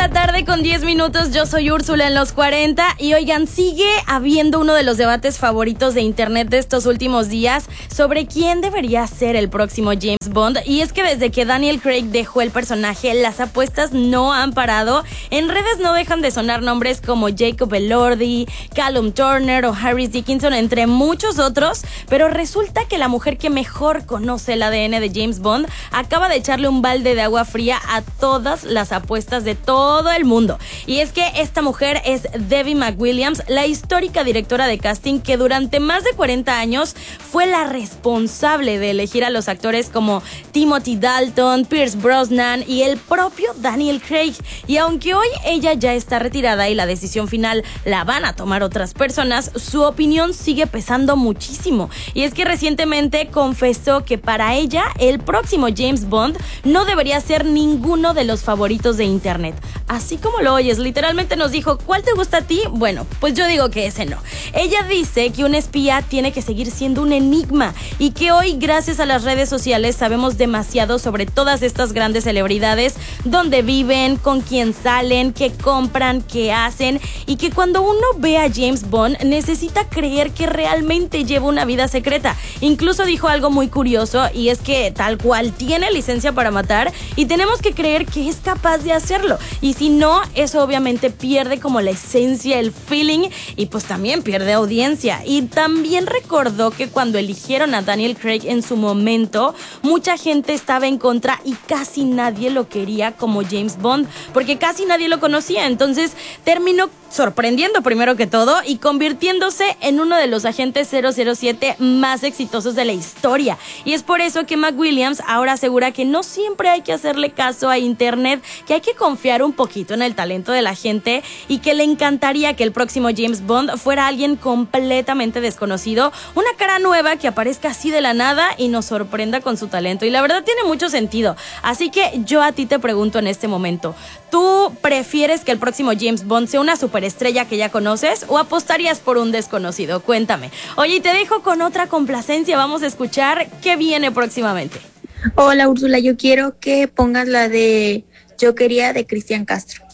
la tarde con 10 minutos, yo soy Úrsula en los 40 y oigan, sigue habiendo uno de los debates favoritos de internet de estos últimos días sobre quién debería ser el próximo James Bond, y es que desde que Daniel Craig dejó el personaje, las apuestas no han parado. En redes no dejan de sonar nombres como Jacob Elordi, Callum Turner o Harris Dickinson, entre muchos otros, pero resulta que la mujer que mejor conoce el ADN de James Bond acaba de echarle un balde de agua fría a todas las apuestas de todo el mundo. Y es que esta mujer es Debbie McWilliams, la histórica directora de casting que durante más de 40 años fue la responsable de elegir a los actores como Timothy Dalton, Pierce Brosnan y el propio Daniel Craig. Y aunque hoy ella ya está retirada y la decisión final la van a tomar otras personas, su opinión sigue pesando muchísimo. Y es que recientemente confesó que para ella el próximo James Bond no debería ser ninguno de los favoritos de internet. Así como lo oyes, literalmente nos dijo: ¿cuál te gusta a ti? Bueno, pues yo digo que ese no. Ella dice que un espía tiene que seguir siendo un enigma y que hoy, gracias a las redes sociales, sabemos demasiado sobre todas estas grandes celebridades, dónde viven, con quién salen, qué compran, qué hacen, y que cuando uno ve a James Bond necesita creer que realmente lleva una vida secreta. Incluso dijo algo muy curioso, y es que tal cual tiene licencia para matar y tenemos que creer que es capaz de hacerlo, y si no, eso obviamente pierde como la esencia, el feeling, y pues también pierde audiencia. Y también recordó que cuando eligieron a Daniel Craig en su momento, mucha gente estaba en contra y casi nadie lo quería como James Bond, porque casi nadie lo conocía. Entonces terminó sorprendiendo primero que todo y convirtiéndose en uno de los agentes 007 más exitosos de la historia. Y es por eso que McWilliams ahora asegura que no siempre hay que hacerle caso a internet, que hay que confiar un poquito en el talento de la gente, y que le encantaría que el próximo James Bond fuera alguien completamente desconocido, una cara nueva que aparezca así de la nada y nos sorprenda con su talento. Y la verdad tiene mucho sentido. Así que yo a ti te pregunto en este momento, ¿tú prefieres que el próximo James Bond sea una superestrella que ya conoces o apostarías por un desconocido? Cuéntame. Oye, y te dejo con otra complacencia. Vamos a escuchar qué viene próximamente. Hola Úrsula, yo quiero que pongas la de Yo quería de Cristian Castro.